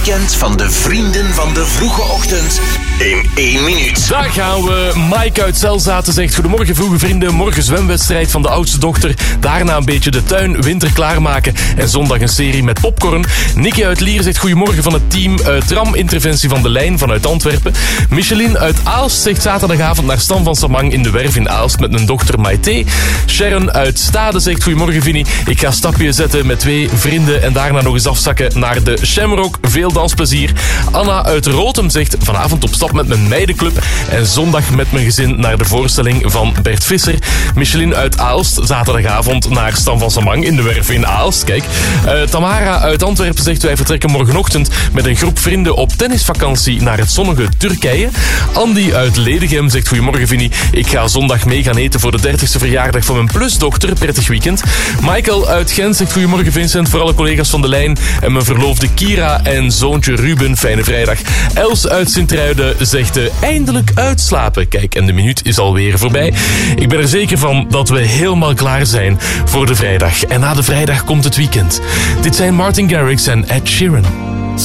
weekend van de vrienden van de vroege ochtend in 1 minuut. Daar gaan we. Mike uit Zelzaten zegt: goedemorgen vroege vrienden, morgen zwemwedstrijd van de oudste dochter. Daarna een beetje de tuin winter klaarmaken en zondag een serie met popcorn. Nicky uit Lier zegt: goedemorgen van het team tram-interventie van de lijn vanuit Antwerpen. Micheline uit Aalst zegt: zaterdagavond naar Stan van Samang in de Werf in Aalst met mijn dochter Maite. Sharon uit Stade zegt: goedemorgen Vinnie, ik ga stapje zetten met 2 vrienden en daarna nog eens afzakken naar de Shamrock. Veel dansplezier. Anna uit Rotem zegt: vanavond op stap met mijn meidenclub en zondag met mijn gezin naar de voorstelling van Bert Visser. Micheline uit Aalst, zaterdagavond naar Stan van Samang in de Werf in Aalst. Kijk. Tamara uit Antwerpen zegt: wij vertrekken morgenochtend met een groep vrienden op tennisvakantie naar het zonnige Turkije. Andy uit Ledegem zegt: goedemorgen Vinnie, ik ga zondag mee gaan eten voor de 30ste verjaardag van mijn plusdochter. Prettig weekend. Michael uit Gent zegt: goedemorgen Vincent, voor alle collega's van de lijn en mijn verloofde Kira en zoontje Ruben, fijne vrijdag. Els uit Sint-Truiden zegt: eindelijk uitslapen. Kijk, en de minuut is alweer voorbij. Ik ben er zeker van dat we helemaal klaar zijn voor de vrijdag. En na de vrijdag komt het weekend. Dit zijn Martin Garrix en Ed Sheeran.